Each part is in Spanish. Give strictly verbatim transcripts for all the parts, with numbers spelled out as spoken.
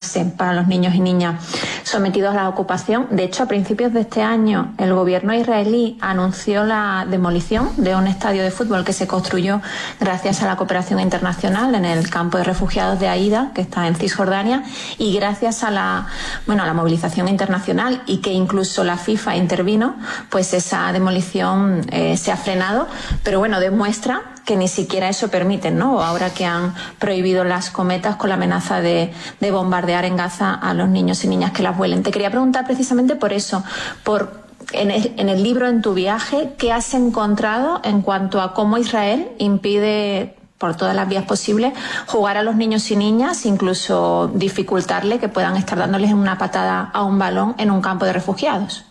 base para los niños y niñas sometidos a la ocupación. De hecho, a principios de este año, el gobierno israelí anunció la demolición de un estadio de fútbol que se construyó gracias a la cooperación internacional en el campo de refugiados de Aida, que está en Cisjordania, y gracias a la, bueno, a la movilización internacional, y que incluso la FIFA intervino, pues esa demolición eh, se ha frenado. Pero bueno, demuestra que ni siquiera eso permiten, ¿no? Ahora que han prohibido las cometas con la amenaza de, de bombardear en Gaza a los niños y niñas que las vuelen. Te quería preguntar precisamente por eso, por en el, en el libro, en tu viaje, ¿qué has encontrado en cuanto a cómo Israel impide, por todas las vías posibles, jugar a los niños y niñas, incluso dificultarle que puedan estar dándoles una patada a un balón en un campo de refugiados?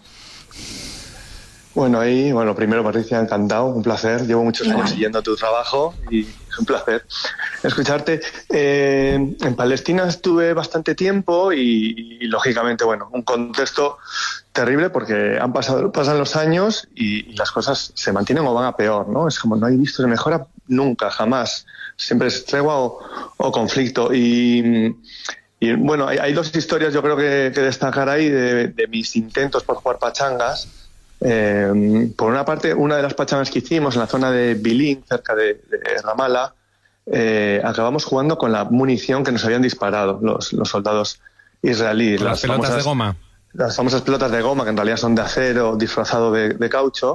Bueno, ahí, bueno, primero, Patricia, encantado, un placer. Llevo muchos Igual. años siguiendo tu trabajo y es un placer escucharte. Eh, en Palestina estuve bastante tiempo y, y, lógicamente, bueno, un contexto terrible porque han pasado, pasan los años y, y las cosas se mantienen o van a peor, ¿no? Es como no hay visto que mejora nunca, jamás. Siempre es tregua o, o conflicto. Y, y bueno, hay, hay dos historias yo creo que, que destacar ahí de, de mis intentos por jugar pachangas. Eh, por una parte, una de las pachangas que hicimos en la zona de Bilín, cerca de, de Ramallah, eh, acabamos jugando con la munición que nos habían disparado los, los soldados israelíes. Las, las pelotas famosas, de goma. Las famosas pelotas de goma, que en realidad son de acero disfrazado de, de caucho.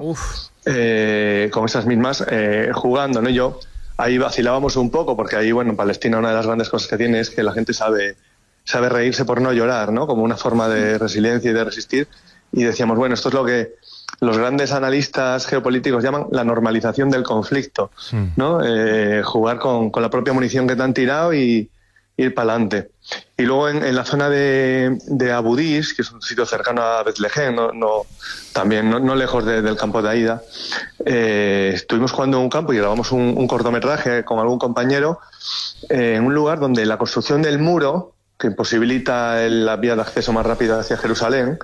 Eh, con esas mismas, eh, jugando, ¿no? Yo, ahí vacilábamos un poco, porque ahí, bueno, en Palestina una de las grandes cosas que tiene es que la gente sabe, sabe reírse por no llorar, ¿no? Como una forma de resiliencia y de resistir. Y decíamos, bueno, esto es lo que los grandes analistas geopolíticos llaman la normalización del conflicto, ¿no? Eh, jugar con, con la propia munición que te han tirado y ir para adelante. Y luego en, en la zona de, de Abu Dis, que es un sitio cercano a Betlehem, no, no, también no, no lejos de, del campo de Aida, eh, estuvimos jugando en un campo y grabamos un, un cortometraje con algún compañero eh, en un lugar donde la construcción del muro, que imposibilita el, la vía de acceso más rápida hacia Jerusalén,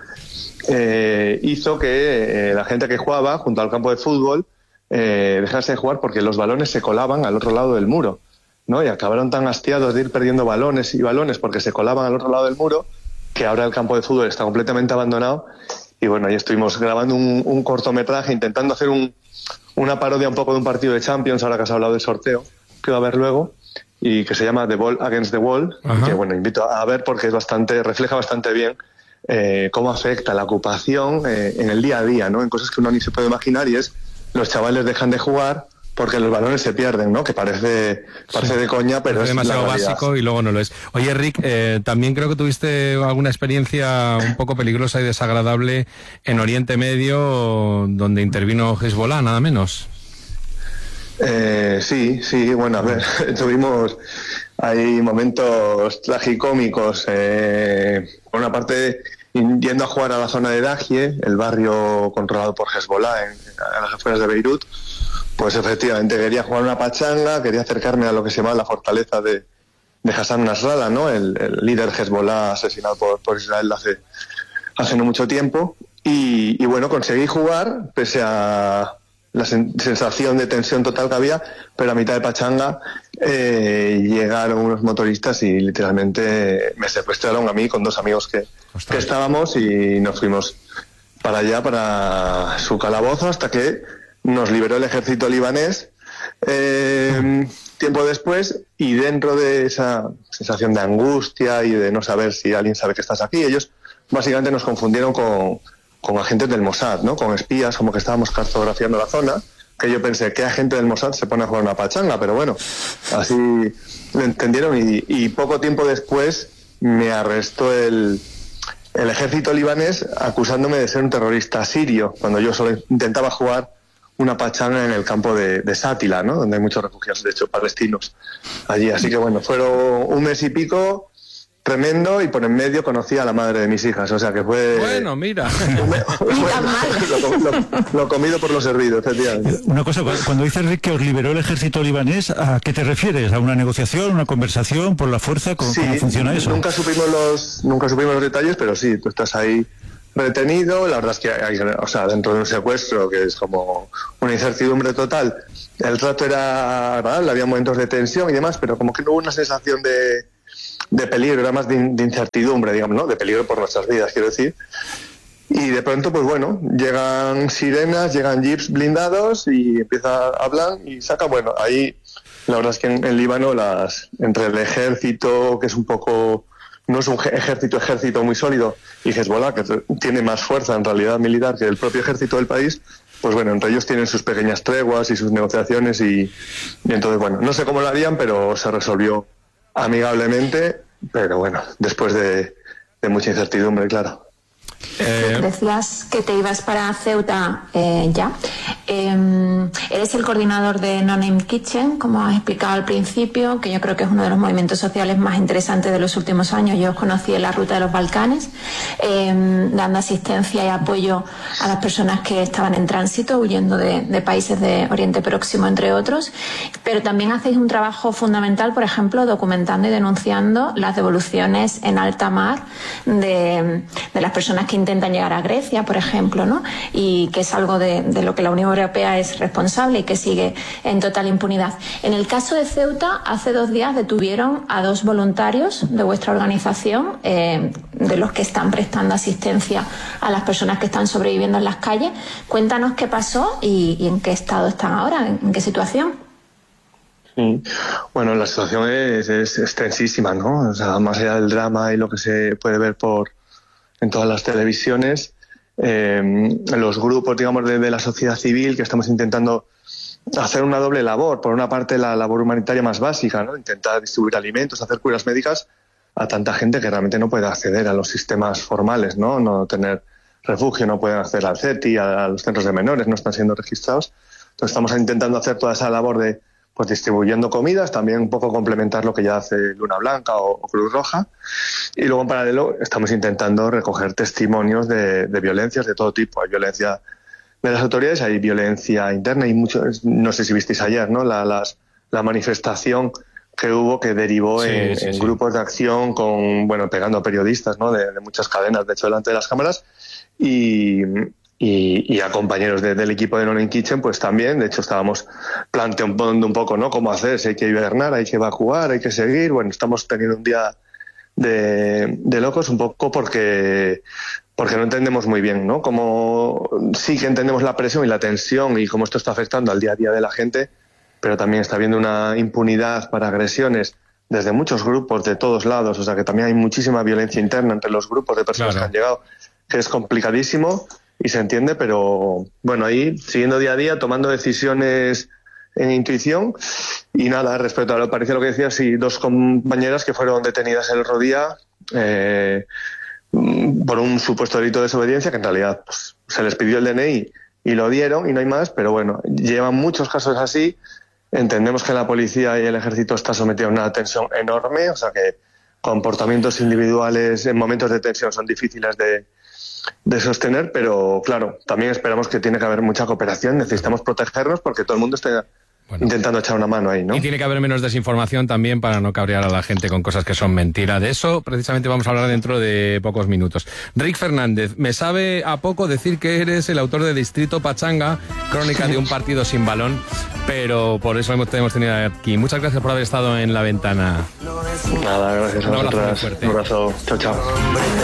Eh, hizo que eh, la gente que jugaba junto al campo de fútbol eh, dejase de jugar porque los balones se colaban al otro lado del muro, ¿no? Y acabaron tan hastiados de ir perdiendo balones y balones porque se colaban al otro lado del muro que ahora el campo de fútbol está completamente abandonado. Y bueno, ahí estuvimos grabando un, un cortometraje intentando hacer un, una parodia un poco de un partido de Champions, ahora que has hablado del sorteo que va a haber luego, y que se llama The Ball Against the Wall. Ajá. Que bueno, invito a ver porque es bastante, refleja bastante bien Eh, cómo afecta la ocupación eh, en el día a día, ¿no? En cosas que uno ni se puede imaginar, y es los chavales dejan de jugar porque los balones se pierden, ¿no? Que parece parece sí. de coña, pero es demasiado básico y luego no lo es. Oye, Rick, eh, también creo que tuviste alguna experiencia un poco peligrosa y desagradable en Oriente Medio, donde intervino Hezbollah, nada menos. Eh, sí, sí, bueno, a ver, tuvimos hay momentos tragicómicos. Eh, por una parte, yendo a jugar a la zona de Dahie, el barrio controlado por Hezbollah en, en las afueras de Beirut, pues efectivamente quería jugar una pachanga, quería acercarme a lo que se llama la fortaleza de, de Hassan Nasrallah, ¿no? El, el líder Hezbollah asesinado por, por Israel hace, hace no mucho tiempo. Y, y bueno, conseguí jugar, pese a la sen- sensación de tensión total que había, pero a mitad de pachanga eh, llegaron unos motoristas y literalmente me secuestraron a mí con dos amigos que, que estábamos, y nos fuimos para allá, para su calabozo, hasta que nos liberó el ejército libanés eh, tiempo después. Y dentro de esa sensación de angustia y de no saber si alguien sabe que estás aquí, ellos básicamente nos confundieron con con agentes del Mossad, ¿no? Con espías, como que estábamos cartografiando la zona, que yo pensé, ¿qué agente del Mossad se pone a jugar una pachanga? Pero bueno, así lo entendieron, y, y poco tiempo después me arrestó el, el ejército libanés acusándome de ser un terrorista sirio, cuando yo solo intentaba jugar una pachanga en el campo de, de Sátila, ¿no? Donde hay muchos refugiados, de hecho, palestinos allí. Así que bueno, fueron un mes y pico tremendo, y por en medio conocí a la madre de mis hijas, o sea que fue... Bueno, mira. lo, lo, lo comido por lo servido, efectivamente. Una cosa, cuando dices, Rick, que os liberó el ejército libanés, ¿a qué te refieres? ¿A una negociación, una conversación, por la fuerza? ¿Cómo, sí, ¿cómo funciona eso? Nunca supimos los, nunca supimos los detalles, pero sí, tú estás ahí retenido. La verdad es que hay, o sea, dentro de un secuestro que es como una incertidumbre total, el trato era agradable, había momentos de tensión y demás, pero como que no hubo una sensación de de peligro, era más de, de incertidumbre, digamos, ¿no? De peligro por nuestras vidas, quiero decir. Y de pronto, pues bueno, llegan sirenas, llegan jeeps blindados y empieza a hablar y saca, bueno, ahí la verdad es que en, en Líbano, las entre el ejército, que es un poco, no es un ejército ejército muy sólido, y Hezbollah, que tiene más fuerza en realidad militar que el propio ejército del país, pues bueno, entre ellos tienen sus pequeñas treguas y sus negociaciones y, y entonces, bueno, no sé cómo lo harían, pero se resolvió amigablemente, pero bueno, después de, de mucha incertidumbre, claro. Eh... Decías que te ibas para Ceuta eh, ya. Eh, eres el coordinador de No Name Kitchen, como has explicado al principio, que yo creo que es uno de los movimientos sociales más interesantes de los últimos años. Yo os conocí en la ruta de los Balcanes, eh, dando asistencia y apoyo a las personas que estaban en tránsito, huyendo de, de países de Oriente Próximo, entre otros. Pero también hacéis un trabajo fundamental, por ejemplo, documentando y denunciando las devoluciones en alta mar de, de las personas que intentan llegar a Grecia, por ejemplo, ¿no? Y que es algo de, de lo que la Unión Europea es responsable y que sigue en total impunidad. En el caso de Ceuta, hace dos días detuvieron a dos voluntarios de vuestra organización, eh, de los que están prestando asistencia a las personas que están sobreviviendo en las calles. Cuéntanos qué pasó y, y en qué estado están ahora, en qué situación. Sí. Bueno, la situación es, es extensísima, ¿no? O sea, más allá del drama y lo que se puede ver por en todas las televisiones, eh, los grupos, digamos, de, de la sociedad civil que estamos intentando hacer una doble labor. Por una parte, la labor humanitaria más básica, ¿no? Intentar distribuir alimentos, hacer curas médicas a tanta gente que realmente no puede acceder a los sistemas formales, ¿no? No tener refugio, no pueden acceder al C E T I, a, a los centros de menores, no están siendo registrados. Entonces estamos intentando hacer toda esa labor de pues distribuyendo comidas, también un poco complementar lo que ya hace Luna Blanca o, o Cruz Roja. Y luego en paralelo estamos intentando recoger testimonios de, de violencias de todo tipo. Hay violencia de las autoridades, hay violencia interna y mucho, no sé si visteis ayer, ¿no? La, las, la manifestación que hubo que derivó sí, en, sí, en sí. grupos de acción con, bueno, pegando a periodistas, ¿no? De, de muchas cadenas, de hecho, delante de las cámaras. Y, y, y a compañeros de, del equipo de No Name Kitchen, pues también, de hecho, estábamos planteando un poco, ¿no? Cómo hacer, si hay que hibernar, hay que evacuar, hay que seguir. Bueno, estamos teniendo un día de, de locos un poco porque, porque no entendemos muy bien, ¿no? Como sí que entendemos la presión y la tensión y cómo esto está afectando al día a día de la gente, pero también está habiendo una impunidad para agresiones desde muchos grupos de todos lados, o sea que también hay muchísima violencia interna entre los grupos de personas claro. que han llegado, que es complicadísimo y se entiende, pero bueno, ahí siguiendo día a día, tomando decisiones en intuición. Y nada, respecto a lo parecido a lo que decías, sí, dos compañeras que fueron detenidas el otro día eh, por un supuesto delito de desobediencia, que en realidad pues, se les pidió el D N I y lo dieron y no hay más, pero bueno, llevan muchos casos así. Entendemos que la policía y el ejército está sometido a una tensión enorme, o sea que comportamientos individuales en momentos de tensión son difíciles de, de sostener, pero claro, también esperamos que tiene que haber mucha cooperación, necesitamos protegernos porque todo el mundo está bueno, intentando echar una mano ahí, ¿no? Y tiene que haber menos desinformación también para no cabrear a la gente con cosas que son mentira. De eso precisamente vamos a hablar dentro de pocos minutos. Rick Fernández, me sabe a poco decir que eres el autor de Distrito Pachanga, crónica de un partido sin balón, pero por eso hemos, hemos tenido aquí. Muchas gracias por haber estado en La Ventana. Nada, gracias a vosotras. Un abrazo. Chao, chao.